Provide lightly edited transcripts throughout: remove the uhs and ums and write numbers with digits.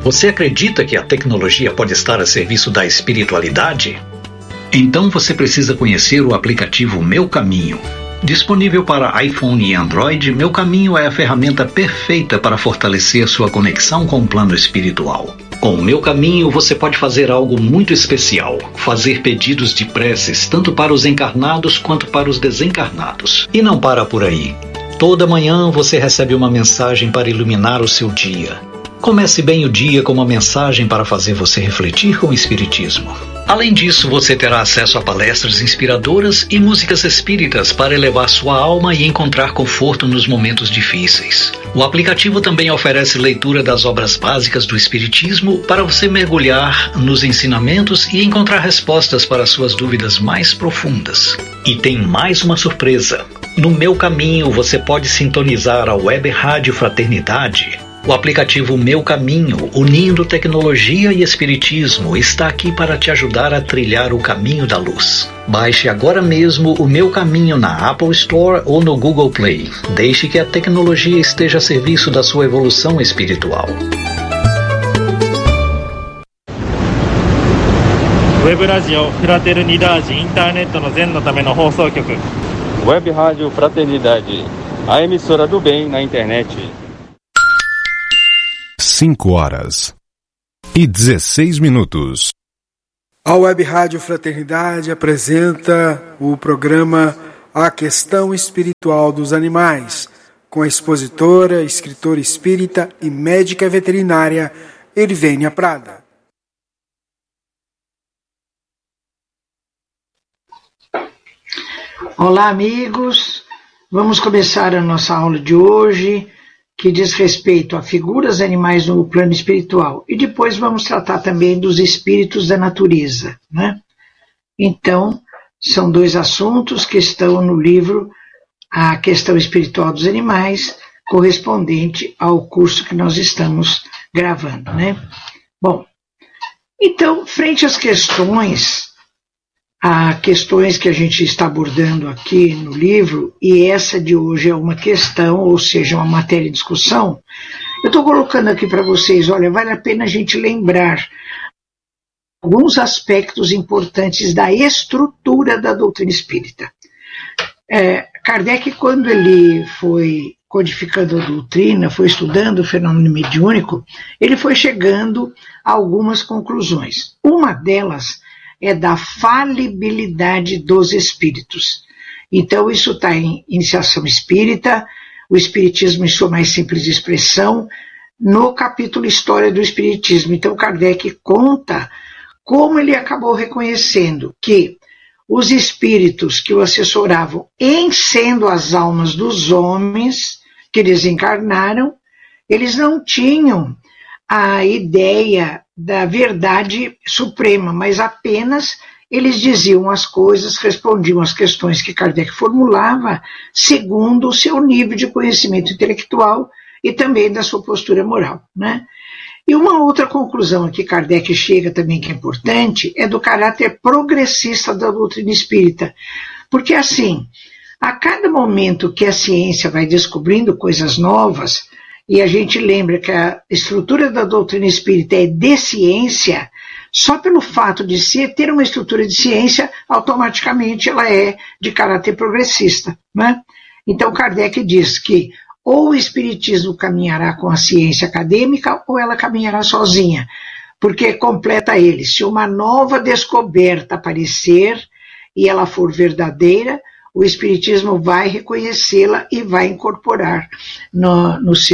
Você acredita que a tecnologia pode estar a serviço da espiritualidade? Então você precisa conhecer o aplicativo Meu Caminho. Disponível para iPhone e Android, Meu Caminho é a ferramenta perfeita para fortalecer sua conexão com o plano espiritual. Com o Meu Caminho, você pode fazer algo muito especial: fazer pedidos de preces tanto para os encarnados quanto para os desencarnados. E não para por aí. Toda manhã você recebe uma mensagem para iluminar o seu dia. Comece bem o dia com uma mensagem para fazer você refletir com o Espiritismo. Além disso, você terá acesso a palestras inspiradoras e músicas espíritas para elevar sua alma e encontrar conforto nos momentos difíceis. O aplicativo também oferece leitura das obras básicas do Espiritismo para você mergulhar nos ensinamentos e encontrar respostas para suas dúvidas mais profundas. E tem mais uma surpresa. No Meu Caminho, você pode sintonizar a Web Rádio Fraternidade. O aplicativo Meu Caminho, unindo tecnologia e espiritismo, está aqui para te ajudar a trilhar o caminho da luz. Baixe agora mesmo o Meu Caminho na Apple Store ou no Google Play. Deixe que a tecnologia esteja a serviço da sua evolução espiritual. Web Rádio Fraternidade, internet no zen no tame no放送局. Web Rádio Fraternidade, a emissora do bem na internet. 5:16. A Web Rádio Fraternidade apresenta o programa A Questão Espiritual dos Animais, com a expositora, escritora espírita e médica veterinária Erivênia Prada. Olá, amigos. Vamos começar a nossa aula de hoje, que diz respeito a figuras animais no plano espiritual. E depois vamos tratar também dos espíritos da natureza, né? Então, são dois assuntos que estão no livro A Questão Espiritual dos Animais, correspondente ao curso que nós estamos gravando, né? Bom, então, frente às questões que a gente está abordando aqui no livro, e essa de hoje é uma questão, ou seja, uma matéria de discussão, eu estou colocando aqui para vocês, olha, vale a pena a gente lembrar alguns aspectos importantes da estrutura da doutrina espírita. Kardec, quando ele foi codificando a doutrina, foi estudando o fenômeno mediúnico, ele foi chegando a algumas conclusões. Uma delas é da falibilidade dos espíritos. Então, isso está em Iniciação Espírita, o Espiritismo em sua mais simples expressão, no capítulo História do Espiritismo. Então, Kardec conta como ele acabou reconhecendo que os espíritos que o assessoravam, em sendo as almas dos homens que desencarnaram, eles não tinham a ideia da verdade suprema, mas apenas eles diziam as coisas, respondiam às questões que Kardec formulava, segundo o seu nível de conhecimento intelectual e também da sua postura moral, né? E uma outra conclusão a que Kardec chega também, que é importante, é do caráter progressista da doutrina espírita, porque assim, a cada momento que a ciência vai descobrindo coisas novas, e a gente lembra que a estrutura da doutrina espírita é de ciência, só pelo fato de ter uma estrutura de ciência, automaticamente ela é de caráter progressista, né? Então Kardec diz que ou o espiritismo caminhará com a ciência acadêmica ou ela caminhará sozinha, porque completa ele, se uma nova descoberta aparecer e ela for verdadeira, o Espiritismo vai reconhecê-la e vai incorporar nos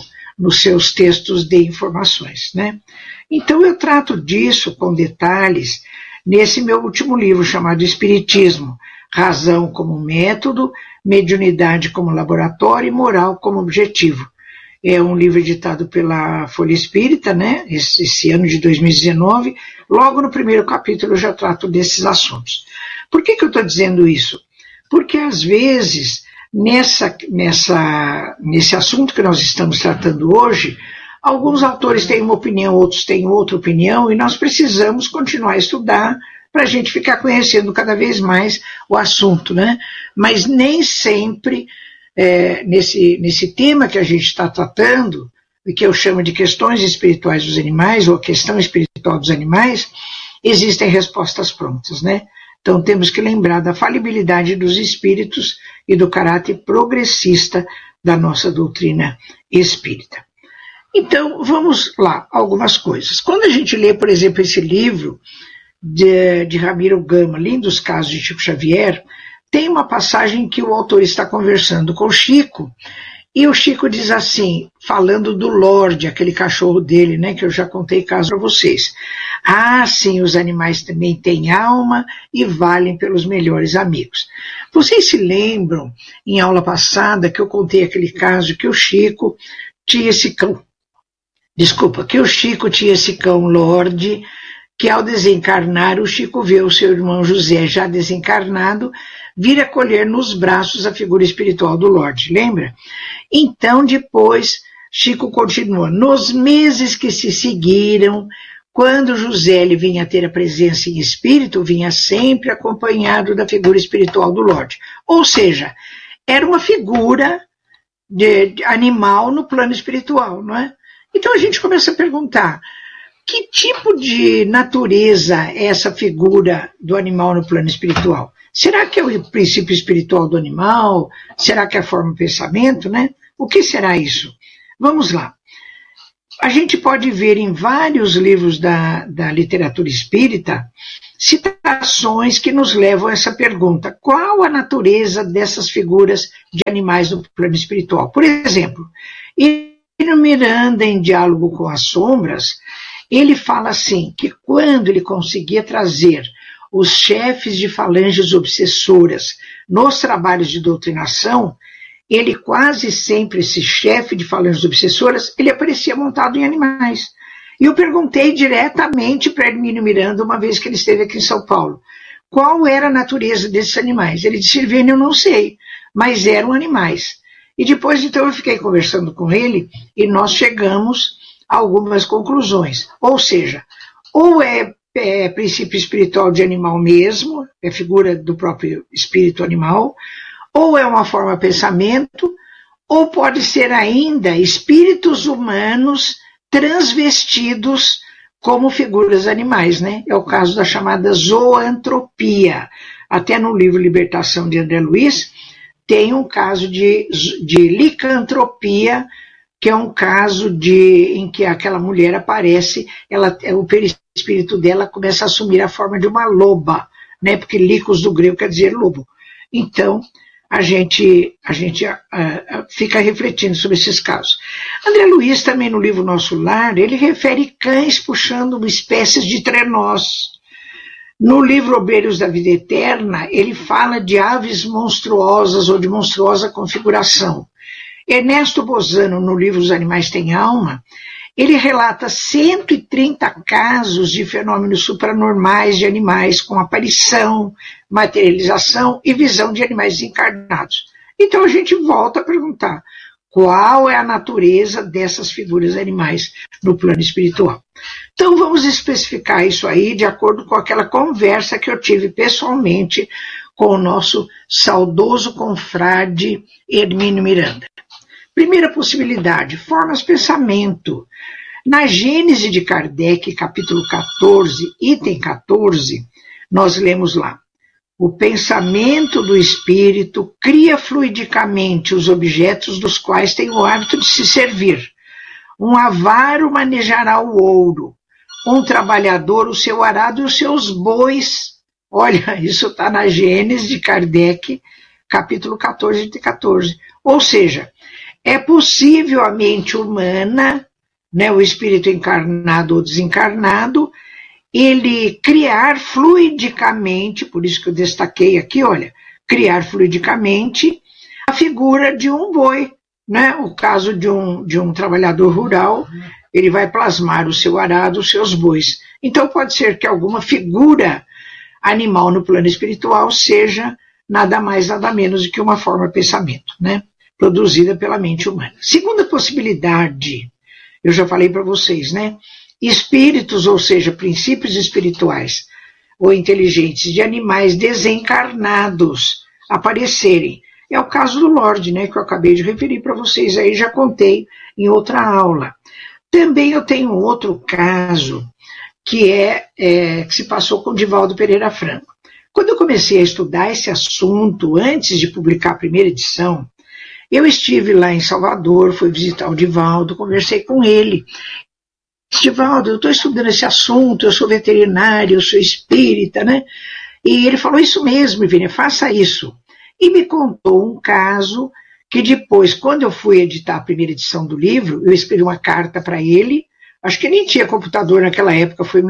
seus textos de informações, né? Então eu trato disso com detalhes nesse meu último livro chamado Espiritismo, Razão como Método, Mediunidade como Laboratório e Moral como Objetivo. É um livro editado pela Folha Espírita, né? Esse ano de 2019. Logo no primeiro capítulo eu já trato desses assuntos. Por que eu estou dizendo isso? Porque, às vezes, nesse assunto que nós estamos tratando hoje, alguns autores têm uma opinião, outros têm outra opinião, e nós precisamos continuar a estudar para a gente ficar conhecendo cada vez mais o assunto, né? Mas nem sempre, nesse tema que a gente está tratando, que eu chamo de questões espirituais dos animais, ou a questão espiritual dos animais, existem respostas prontas, né? Então temos que lembrar da falibilidade dos espíritos e do caráter progressista da nossa doutrina espírita. Então, vamos lá, algumas coisas. Quando a gente lê, por exemplo, esse livro de Ramiro Gama, Lindos Casos de Chico Xavier, tem uma passagem que o autor está conversando com o Chico, e o Chico diz assim, falando do Lorde, aquele cachorro dele, né, que eu já contei caso para vocês. Ah, sim, os animais também têm alma e valem pelos melhores amigos. Vocês se lembram, em aula passada, que eu contei aquele caso que o Chico tinha esse cão. Que o Chico tinha esse cão Lorde, que ao desencarnar, o Chico vê o seu irmão José já desencarnado, vir acolher nos braços a figura espiritual do Lorde, lembra? Então, depois, Chico continua, nos meses que se seguiram, quando José lhe vinha ter a presença em espírito, vinha sempre acompanhado da figura espiritual do Lorde. Ou seja, era uma figura de animal no plano espiritual, não é? Então a gente começa a perguntar, que tipo de natureza é essa figura do animal no plano espiritual? Será que é o princípio espiritual do animal? Será que é a forma de pensamento, né? O que será isso? Vamos lá. A gente pode ver em vários livros da literatura espírita citações que nos levam a essa pergunta. Qual a natureza dessas figuras de animais no plano espiritual? Por exemplo, no Miranda, em Diálogo com as Sombras, ele fala assim, que quando ele conseguia trazer os chefes de falanges obsessoras nos trabalhos de doutrinação, ele quase sempre, esse chefe de falanges obsessoras, ele aparecia montado em animais. E eu perguntei diretamente para Hermínio Miranda, uma vez que ele esteve aqui em São Paulo, qual era a natureza desses animais. Ele disse, Silvênio, eu não sei, mas eram animais. E depois, então, eu fiquei conversando com ele e nós chegamos a algumas conclusões. Ou seja, ou é princípio espiritual de animal mesmo, é figura do próprio espírito animal, ou é uma forma de pensamento, ou pode ser ainda espíritos humanos transvestidos como figuras animais, né? É o caso da chamada zoantropia. Até no livro Libertação de André Luiz, tem um caso de licantropia, que é um caso em que aquela mulher aparece, o perispírito dela começa a assumir a forma de uma loba, né? Porque licos do grego quer dizer lobo. Então, a gente fica refletindo sobre esses casos. André Luiz, também no livro Nosso Lar, ele refere cães puxando espécies de trenós. No livro Obreiros da Vida Eterna, ele fala de aves monstruosas ou de monstruosa configuração. Ernesto Bozano, no livro Os Animais Têm Alma, ele relata 130 casos de fenômenos supranormais de animais com aparição, materialização e visão de animais desencarnados. Então a gente volta a perguntar, qual é a natureza dessas figuras animais no plano espiritual? Então vamos especificar isso aí de acordo com aquela conversa que eu tive pessoalmente com o nosso saudoso confrade Hermínio Miranda. Primeira possibilidade, formas de pensamento. Na Gênese de Kardec, capítulo 14, item 14, nós lemos lá, o pensamento do espírito cria fluidicamente os objetos dos quais tem o hábito de se servir. Um avaro manejará o ouro, um trabalhador o seu arado e os seus bois. Olha, isso está na Gênese de Kardec, capítulo 14, item 14. Ou seja, é possível a mente humana, né, o espírito encarnado ou desencarnado, ele criar fluidicamente, por isso que eu destaquei aqui, olha, criar fluidicamente a figura de um boi, né? O caso de um trabalhador rural, ele vai plasmar o seu arado, os seus bois. Então pode ser que alguma figura animal no plano espiritual seja nada mais, nada menos do que uma forma de pensamento, né? Produzida pela mente humana. Segunda possibilidade, eu já falei para vocês, né? Espíritos, ou seja, princípios espirituais ou inteligentes de animais desencarnados aparecerem. é o caso do Lorde, né, que eu acabei de referir para vocês aí, já contei em outra aula. Também eu tenho um outro caso que que se passou com o Divaldo Pereira Franco. Quando eu comecei a estudar esse assunto, antes de publicar a primeira edição, eu estive lá em Salvador, fui visitar o Divaldo, conversei com ele. Divaldo, eu estou estudando esse assunto, eu sou veterinário, eu sou espírita, né? E ele falou, isso mesmo, Ivênia, faça isso. E me contou um caso que depois, quando eu fui editar a primeira edição do livro, eu escrevi uma carta para ele, acho que nem tinha computador naquela época, foi em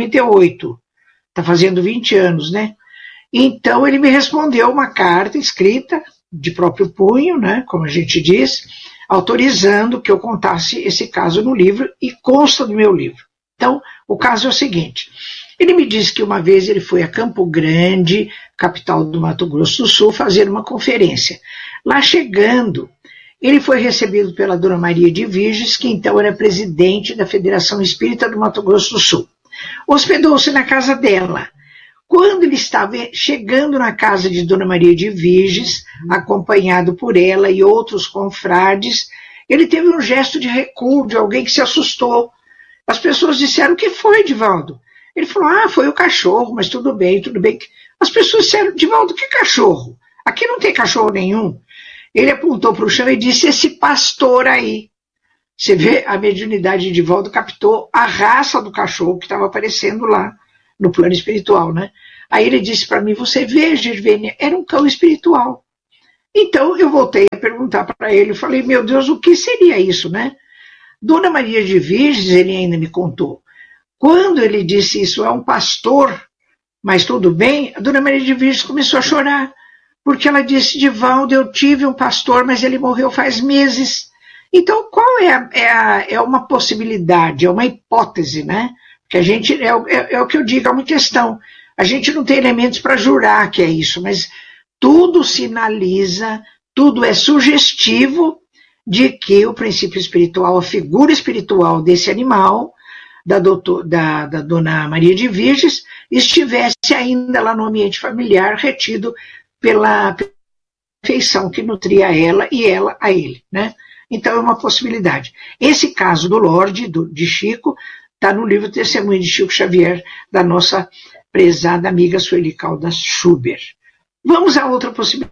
1998, está fazendo 20 anos, né? Então ele me respondeu uma carta escrita, de próprio punho, né, como a gente diz, autorizando que eu contasse esse caso no livro e consta do meu livro. Então, o caso é o seguinte, ele me disse que uma vez ele foi a Campo Grande, capital do Mato Grosso do Sul, fazer uma conferência. Lá chegando, ele foi recebido pela Dona Maria de Virges, que então era presidente da Federação Espírita do Mato Grosso do Sul. Hospedou-se na casa dela. Quando ele estava chegando na casa de Dona Maria de Virges, acompanhado por ela e outros confrades, ele teve um gesto de recuo de alguém que se assustou. As pessoas disseram, o que foi, Divaldo? Ele falou, foi o cachorro, mas tudo bem, tudo bem. As pessoas disseram, Divaldo, que cachorro? Aqui não tem cachorro nenhum. Ele apontou para o chão e disse, esse pastor aí. Você vê, a mediunidade de Divaldo captou a raça do cachorro que estava aparecendo lá no plano espiritual, né? Aí ele disse para mim, você vê, Gervênia, era um cão espiritual. Então eu voltei a perguntar para ele, falei, meu Deus, o que seria isso, né? Dona Maria de Virges, ele ainda me contou, quando ele disse isso, é um pastor, mas tudo bem, a Dona Maria de Virges começou a chorar, porque ela disse, Divaldo, eu tive um pastor, mas ele morreu faz meses. Então qual é uma possibilidade, é uma hipótese, né? Que a gente, é o que eu digo, é uma questão. A gente não tem elementos para jurar que é isso, mas tudo sinaliza, tudo é sugestivo de que o princípio espiritual, a figura espiritual desse animal, da Dona Maria de Virges, estivesse ainda lá no ambiente familiar, retido pela afeição que nutria ela e ela a ele, né? Então é uma possibilidade. Esse caso do Lorde, de Chico, está no livro Testemunho de Chico Xavier, da nossa prezada amiga Sueli Caldas Schuber. Vamos a outra possibilidade.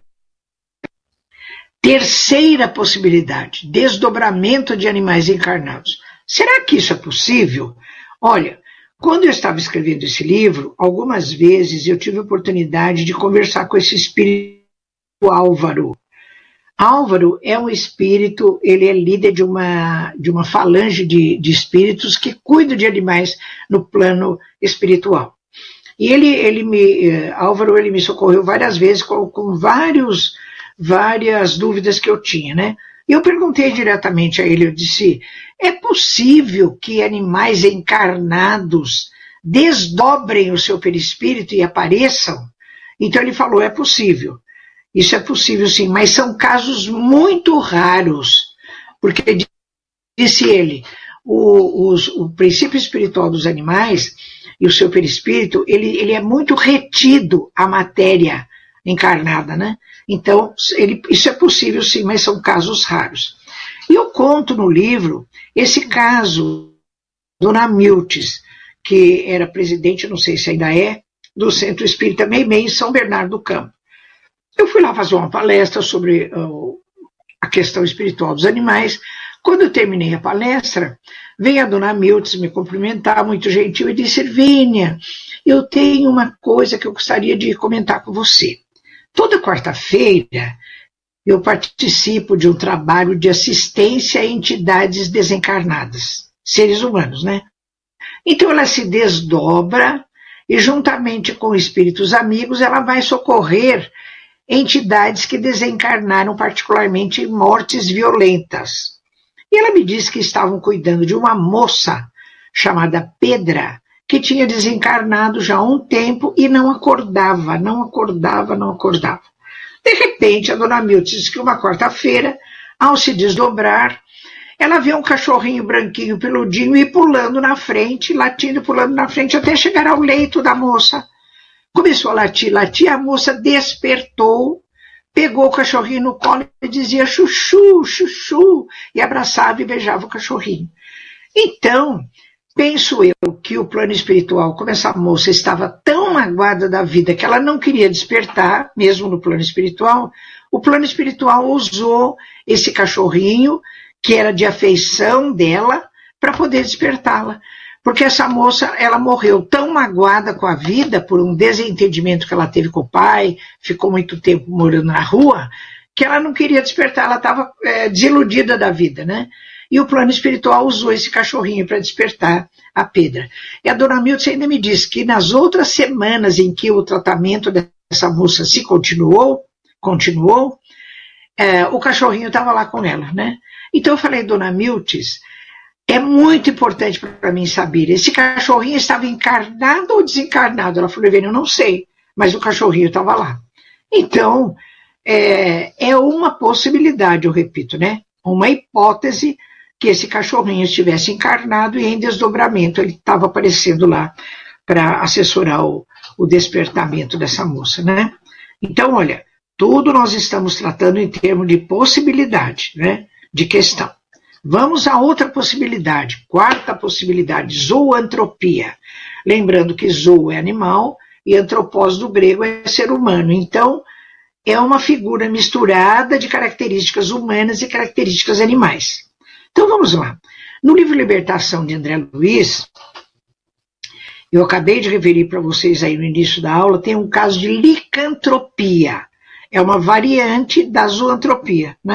Terceira possibilidade, desdobramento de animais encarnados. Será que isso é possível? Olha, quando eu estava escrevendo esse livro, algumas vezes eu tive a oportunidade de conversar com esse espírito Álvaro. Álvaro é um espírito, ele é líder de uma falange de espíritos que cuidam de animais no plano espiritual. E Álvaro, ele me socorreu várias vezes com várias dúvidas que eu tinha, né? E eu perguntei diretamente a ele, eu disse, é possível que animais encarnados desdobrem o seu perispírito e apareçam? Então ele falou, é possível. Isso é possível sim, mas são casos muito raros, porque, disse ele, o princípio espiritual dos animais e o seu perispírito, ele é muito retido à matéria encarnada, né? Então, isso é possível sim, mas são casos raros. E eu conto no livro esse caso, Dona Miltes, que era presidente, não sei se ainda é, do Centro Espírita Meimei, em São Bernardo do Campo. Eu fui lá fazer uma palestra sobre a questão espiritual dos animais. Quando eu terminei a palestra, veio a Dona Miltes me cumprimentar, muito gentil, e disse, Hervínia, eu tenho uma coisa que eu gostaria de comentar com você. Toda quarta-feira, eu participo de um trabalho de assistência a entidades desencarnadas, seres humanos, né? Então ela se desdobra e, juntamente com espíritos amigos, ela vai socorrer entidades que desencarnaram particularmente em mortes violentas. E ela me disse que estavam cuidando de uma moça chamada Pedra, que tinha desencarnado já há um tempo e não acordava. De repente, a Dona Miltes disse que uma quarta-feira, ao se desdobrar, ela vê um cachorrinho branquinho peludinho e pulando na frente, latindo, pulando na frente, até chegar ao leito da moça. Começou a latir, a moça despertou, pegou o cachorrinho no colo e dizia chuchu, chuchu, e abraçava e beijava o cachorrinho. Então, penso eu que o plano espiritual, como essa moça estava tão magoada da vida que ela não queria despertar, mesmo no plano espiritual, o plano espiritual usou esse cachorrinho, que era de afeição dela, para poder despertá-la. Porque essa moça, ela morreu tão magoada com a vida por um desentendimento que ela teve com o pai, ficou muito tempo morando na rua, que ela não queria despertar, ela estava desiludida da vida, né? E o plano espiritual usou esse cachorrinho para despertar a Pedra. E a dona Milton ainda me disse que nas outras semanas em que o tratamento dessa moça se continuou, o cachorrinho estava lá com ela, né? Então eu falei, dona Milton, é muito importante para mim saber, esse cachorrinho estava encarnado ou desencarnado? Ela falou, eu não sei, mas o cachorrinho estava lá. Então, é uma possibilidade, eu repito, né? Uma hipótese que esse cachorrinho estivesse encarnado e em desdobramento ele estava aparecendo lá para assessorar o despertamento dessa moça, né? Então, olha, tudo nós estamos tratando em termos de possibilidade, né? De questão. Vamos a outra possibilidade, quarta possibilidade, zoantropia. Lembrando que zoo é animal e antropós do grego é ser humano. Então, é uma figura misturada de características humanas e características animais. Então, vamos lá. No livro Libertação de André Luiz, eu acabei de referir para vocês aí no início da aula, tem um caso de licantropia. É uma variante da zoantropia, né?